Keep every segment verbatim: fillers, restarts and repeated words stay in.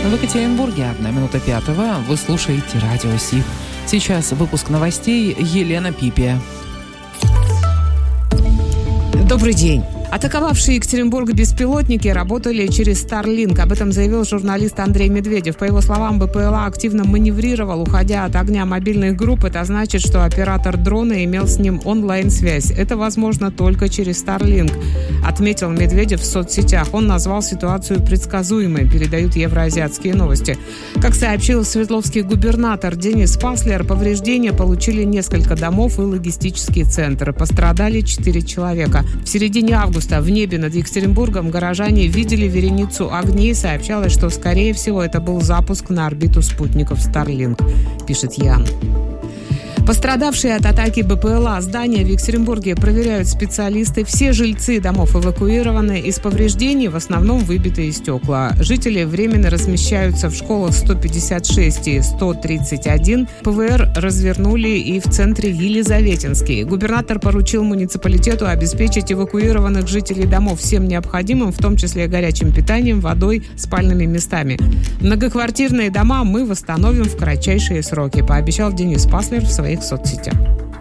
В Екатеринбурге одна минута пятого. Вы слушаете Радио Си. Сейчас выпуск новостей. Елена Пипия. Добрый день. Атаковавшие Екатеринбург беспилотники работали через Starlink. Об этом заявил журналист Андрей Медведев. По его словам, БПЛА активно маневрировал, уходя от огня мобильных групп. Это значит, что оператор дрона имел с ним онлайн-связь. Это возможно только через Starlink, отметил Медведев в соцсетях. Он назвал ситуацию предсказуемой, передают Евроазиатские новости. Как сообщил свердловский губернатор Денис Паслер, повреждения получили несколько домов и логистические центры. Пострадали четыре человека. В середине августа в небе над Екатеринбургом горожане видели вереницу огней. Сообщалось, что, скорее всего, это был запуск на орбиту спутников Starlink, пишет Ян. Пострадавшие от атаки БПЛА здания в Екатеринбурге проверяют специалисты. Все жильцы домов эвакуированы. Из повреждений в основном выбитые стекла. Жители временно размещаются в школах сто пятьдесят шесть и сто тридцать один. ПВР развернули и в центре Елизаветинский. Губернатор поручил муниципалитету обеспечить эвакуированных жителей домов всем необходимым, в том числе горячим питанием, водой, спальными местами. Многоквартирные дома мы восстановим в кратчайшие сроки, пообещал Денис Паслер в своей соцсетях.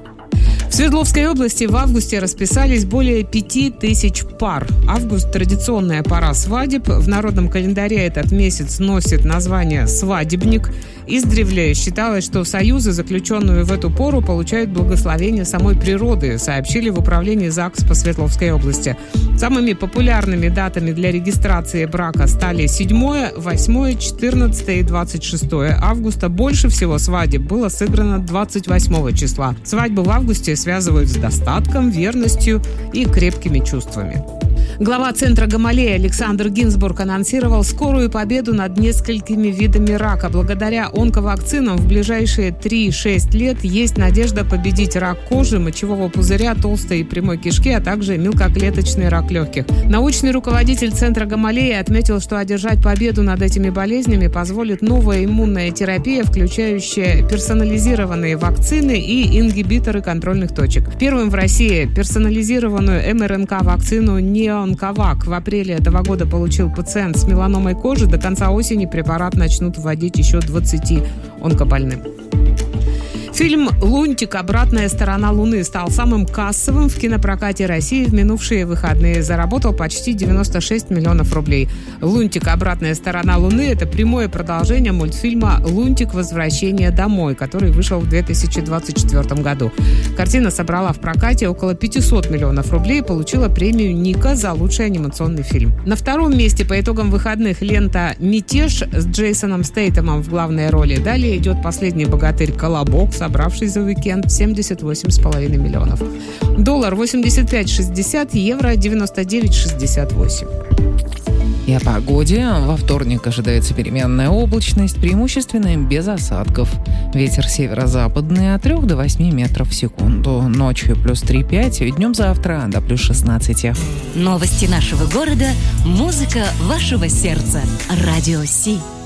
В Свердловской области в августе расписались более пяти тысяч пар. Август – традиционная пора свадеб. В народном календаре этот месяц носит название «свадебник». Издревле считалось, что союзы, заключенные в эту пору, получают благословение самой природы, сообщили в управлении ЗАГС по Свердловской области. Самыми популярными датами для регистрации брака стали седьмое, восьмое, четырнадцатое и двадцать шестое августа. Больше всего свадеб было сыграно двадцать восьмого числа. Свадьбу в августе связывают с достатком, верностью и крепкими чувствами. Глава Центра Гамалея Александр Гинзбург анонсировал скорую победу над несколькими видами рака. Благодаря онковакцинам в ближайшие три-шесть лет есть надежда победить рак кожи, мочевого пузыря, толстой и прямой кишки, а также мелкоклеточный рак легких. Научный руководитель Центра Гамалея отметил, что одержать победу над этими болезнями позволит новая иммунная терапия, включающая персонализированные вакцины и ингибиторы контрольных точек. Первым в России персонализированную эм эр эн ка-вакцину «Нео Онковак» в апреле этого года получил пациент с меланомой кожи. До конца осени препарат начнут вводить еще двадцати онкобольным. Фильм «Лунтик. Обратная сторона Луны» стал самым кассовым в кинопрокате России в минувшие выходные. Заработал почти девяносто шесть миллионов рублей. «Лунтик. Обратная сторона Луны» — это прямое продолжение мультфильма «Лунтик. Возвращение домой», который вышел в две тысячи двадцать четвёртом году. Картина собрала в прокате около пятьсот миллионов рублей и получила премию Ника за лучший анимационный фильм. На втором месте по итогам выходных лента «Мятеж» с Джейсоном Стейтемом в главной роли. Далее идет «Последний богатырь. Колобок», собравший за уикенд семьдесят восемь с половиной миллионов. Доллар восемьдесят пять шестьдесят, евро девяносто девять шестьдесят восемь. И о погоде. Во вторник ожидается переменная облачность, преимущественно без осадков. Ветер северо-западный от трёх до восьми метров в секунду. Ночью плюс три-пять, днем завтра до плюс шестнадцати. Новости нашего города, музыка вашего сердца. Радио Си.